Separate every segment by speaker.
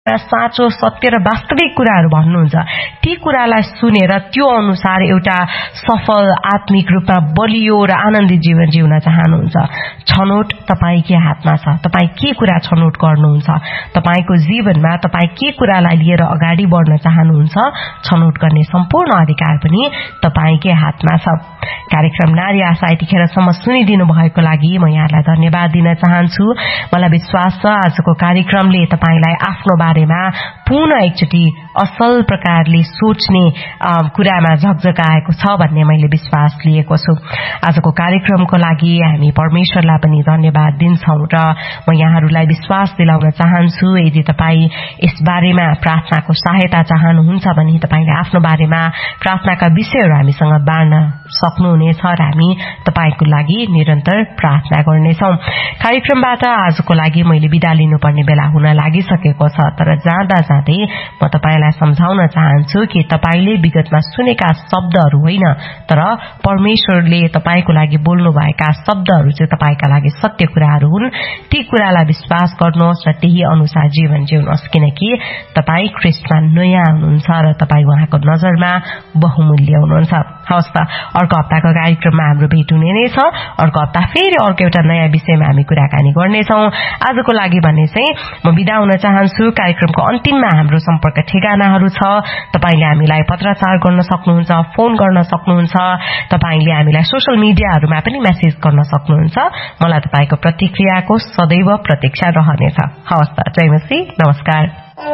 Speaker 1: साँचो सत्य र वास्तविक कुराहरू भन्नुहुन्छ ती कुरालाई सुनेर त्यो अनुसार एउटा सफल आत्मिक रूपमा बलियो र आनन्दित जीवन जिउन चाहनुहुन्छ छनौट तपाईकै हातमा छ तपाई के कुरा छनौट गर्नुहुन्छ तपाईको जीवनमा तपाई के कुरालाई लिएर अगाडि बढ्न चाहनुहुन्छ छनौट गर्ने सम्पूर्ण अधिकार पनि तपाईकै हातमा छ कार्यक्रम नारी आशा यतिखेरसम्म सुनिदिनु भएको लागि म यहाँलाई धन्यवाद दिन चाहन्छु मलाई विश्वास छ आजको कार्यक्रमले तपाईलाई आफ्नो बारेमा पुनः एकचोटि असल प्रकारले सोच्ने कुरामा झकझकाएको छ भन्ने मैले विश्वास लिएको छु आजको कार्यक्रमको लागि हामी परमेश्वरलाई पनि धन्यवाद दिन्छौं र म यहाँहरूलाई विश्वास दिलाउन चाहन्छु यदि तपाई यस बारेमा प्रार्थनाको सहायता चाहनुहुन्छ भने तपाईले आफ्नो बारेमा प्रार्थनाका विषयहरू हामीसँग बाँड्न सक्नुहुनेछ र हामी तपाईको लागि निरन्तर प्रार्थना गर्नेछौं कार्यक्रमबाट आजको लागि मैले बिदा लिनुपर्ने बेला हुन लागिसकेको छ तर जाँदा जाँदै म तपाईलाई सम्झाउन चाहन्छु कि तपाईले विगतमा सुनेका शब्दहरू होइन तर परमेश्वरले तपाईको लागि बोल्नु भएका शब्दहरू चाहिँ तपाईका लागि सत्य कुराहरू हुन् ती कुरालाई विश्वास गर्नुहोस् र त्यही अनुसार जीवन जिउनुहोस् किनकि तपाई ख्रीष्टमा नयाँ हुनुहुन्छ र तपाई उहाँको नजरमा बहुमूल्य हुनुहुन्छ हवस् त अर्को हप्ताको कार्यक्रममा हाम्रो भेट हुने नै छ अर्को हप्ता फेरि अर्को एउटा नयाँ विषयमा हामी कुराकानी गर्नेछौं आजको लागि भने चाहिँ म बिदा हुन चाहन्छु कार्यक्रमको अन्तिममा हाम्रो सम्पर्क ठेगानाहरू छ तपाईले हामीलाई पत्राचार गर्न सक्नुहुन्छ फोन गर्न सक्नुहुन्छ तपाईले हामीलाई सोशल मिडियाहरूमा पनि मेसेज गर्न सक्नुहुन्छ मलाई तपाईको प्रतिक्रियाको सदैव प्रतीक्षा रहनेछ हवस् त जय मसीह नमस्कार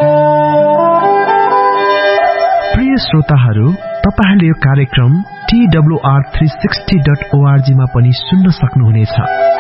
Speaker 2: प्रिय श्रोताहरू तपाईहरूले यो कार्यक्रम TWR360.org मा पनि सुन्न सक्नुहुनेछ